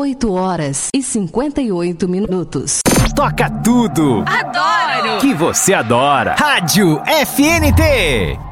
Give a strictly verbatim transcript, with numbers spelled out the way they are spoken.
oito horas e cinquenta e oito minutos. Toca tudo! Adoro! Que você adora! Rádio F N T!